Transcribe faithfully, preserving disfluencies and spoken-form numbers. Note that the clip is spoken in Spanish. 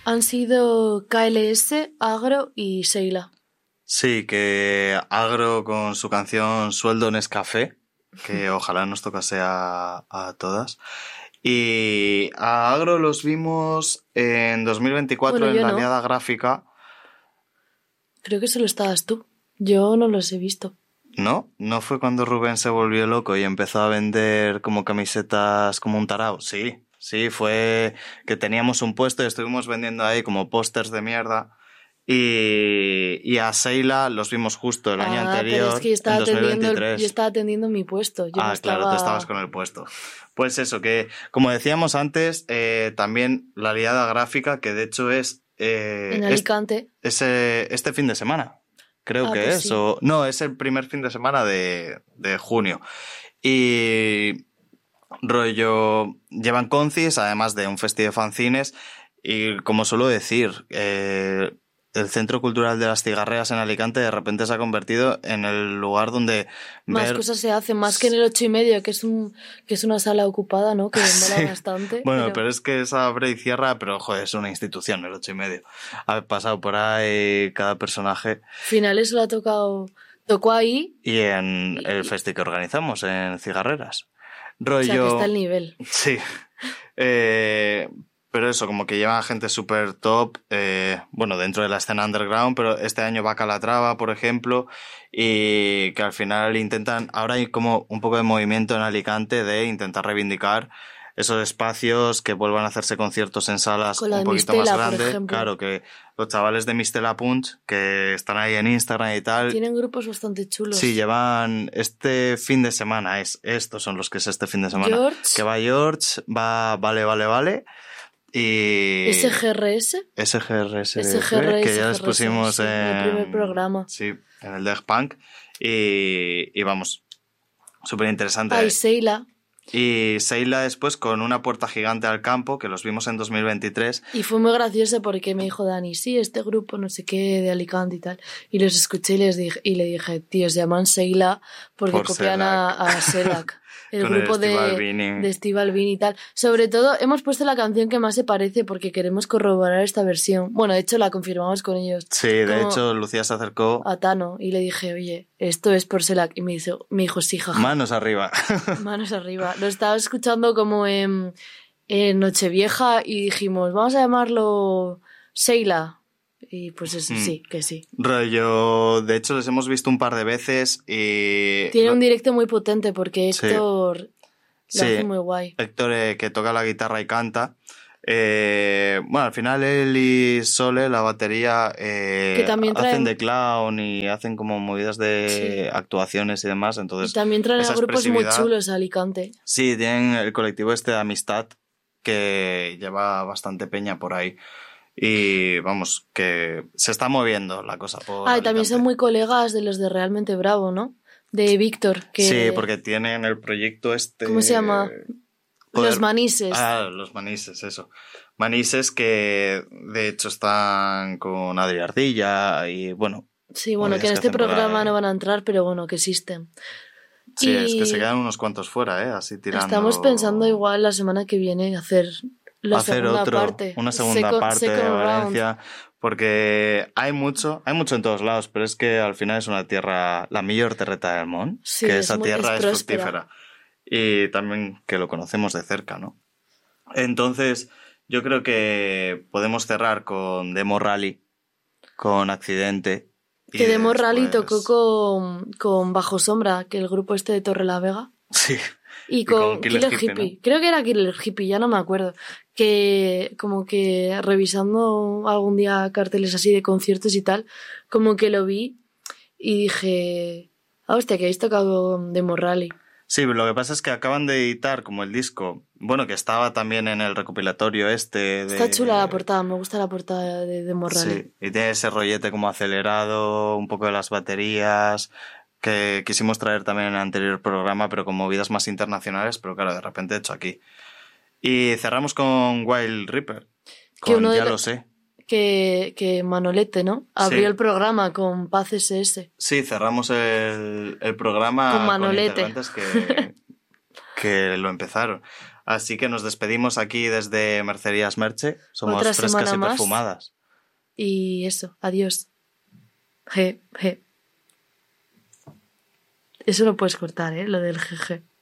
Han sido K L S, Agro y Seila. Sí, que Agro con su canción Sueldo Nescafé, que ojalá nos tocase a, a todas. Y a Agro los vimos en dos mil veinticuatro Bueno, en yo la no. Aliada Gráfica. Creo que solo estabas tú. Yo no los he visto. ¿No? ¿No fue cuando Rubén se volvió loco y empezó a vender como camisetas como un tarao? Sí, sí, fue que teníamos un puesto y estuvimos vendiendo ahí como pósters de mierda. Y, y a Seila los vimos justo el año Ah, anterior, pero es que yo estaba en atendiendo, el- dos mil veintitrés. yo estaba atendiendo mi puesto. Yo Ah, no estaba... claro, tú estabas con el puesto. Pues eso, que como decíamos antes, eh, también la Aliada Gráfica, que de hecho es... Eh, en es- Alicante. Ese, este fin de semana, creo Ah, que pues es. sí. O, no, es el primer fin de semana de, de junio. Y rollo, llevan concis, además de un festival de fanzines. Y como suelo decir, eh, el Centro Cultural de las Cigarreras en Alicante de repente se ha convertido en el lugar donde Más ver... cosas se hacen, más que en el ocho y medio, que es un que es una sala ocupada, ¿no? Que mola Sí. bastante. Bueno, pero... pero es que es abre y cierra, pero joder, es una institución, el ocho y medio. Ha pasado por ahí cada personaje. Finales lo ha tocado... Tocó ahí, Y en Y- el festi que organizamos, en Cigarreras. Rollo... o sea, que está el nivel. Sí. Eh, pero eso, como que llevan gente súper top, eh, bueno, dentro de la escena underground, pero este año va Calatrava, por ejemplo, y que al final intentan, ahora hay como un poco de movimiento en Alicante de intentar reivindicar esos espacios, que vuelvan a hacerse conciertos en salas Con la un de poquito Mistela, más por grandes. ejemplo. Claro, que los chavales de Mistela Punch, que están ahí en Instagram y tal, Tienen grupos bastante chulos. sí, llevan este fin de semana, es estos son los que es este fin de semana. George. Que va George, va Vale, Vale, Vale, y... S G R S. S G R S, S G R S, que ya les S G R S, pusimos sí, en... en el primer programa. Sí, en el Deg Punk, y, y vamos, súper interesante. Ah, y Seila. Y Seila después con Una puerta gigante al campo, que los vimos en dos mil veintitrés. Y fue muy gracioso porque me dijo Dani, sí, este grupo no sé qué de Alicante y tal. Y los escuché y les dije, y le dije, tío, se llaman Seila porque Por copian a, a Selac. El Con el grupo Steve de, Albini. de Steve Albini y tal. Sobre todo, hemos puesto la canción que más se parece porque queremos corroborar esta versión. Bueno, de hecho, la confirmamos con ellos. Sí, de Como hecho, Lucía se acercó. a Tano y le dije, oye, esto es por Selac. Y me dijo, me dijo sí, jaja. Manos arriba. Manos arriba. Lo estaba escuchando como en, en Nochevieja y dijimos, vamos a llamarlo Seila. Y pues eso, Mm. sí, que sí. Rollo, de hecho, les hemos visto un par de veces y... Tiene un directo muy potente porque Sí. Héctor lo Sí. hace muy guay. Héctor, eh, que toca la guitarra y canta. Eh, bueno, al final él y Sole, la batería, eh, Que también traen- hacen de clown y hacen como movidas de Sí. actuaciones y demás. Entonces, Y también traen esa a grupos muy expresividad- chulos a Alicante. Sí, tienen el colectivo este de Amistad, que lleva bastante peña por ahí. Y vamos, que se está moviendo la cosa por Ah, y también Alicante. son muy colegas de los de Realmente Bravo, ¿no? De Víctor, que... Sí, porque tienen el proyecto este... ¿Cómo se llama? Joder. Los Manises. Ah, los Manises, eso. Manises que de hecho están con Adri Ardilla y bueno... Sí, bueno, movidas que en que este hacen por programa ahí. no van a entrar, pero bueno, que existen. Sí, Y es que se quedan unos cuantos fuera, ¿eh? Así tirando... Estamos pensando igual la semana que viene hacer la hacer segunda otro, parte. una segunda Second- parte de second round. Valencia, porque hay mucho, hay mucho en todos lados, pero es que al final es una tierra, la mejor terreta del mundo, Sí, que es esa muy- tierra es es, próspera. fructífera y también que lo conocemos de cerca, ¿no? Entonces, yo creo que podemos cerrar con Demo Rally, con Accidente. y Que Demo Rally después- tocó con, con Bajo Sombra, que el grupo este de Torre la Vega. Sí. Y Y con, con Killer Killer, Hippie, Hippie. ¿no? Creo que era Killer Hippie, ya no me acuerdo. Que como que revisando algún día carteles así de conciertos y tal, como que lo vi y dije, ah, hostia, que habéis tocado Demo Rally. Sí, lo que pasa es que acaban de editar como el disco, bueno, que estaba también en el recopilatorio este de... Está chula la portada, me gusta la portada de Demo Rally. Sí, y tiene ese rollete como acelerado, un poco de las baterías, que quisimos traer también en el anterior programa, pero con movidas más internacionales, pero claro, de repente hecho aquí. Y cerramos con Wild Reaper, Que con uno de Ya lo- lo sé. Que, que Manolete, ¿no? Abrió Sí. el programa con Paz S S. Sí, cerramos el, el programa Con Manolete. integrantes que, que lo empezaron. Así que nos despedimos aquí desde Mercerías Merche. Somos Otra frescas semana y más. perfumadas. Y eso, adiós. G, G. Eso lo puedes cortar, ¿eh? Lo del G G.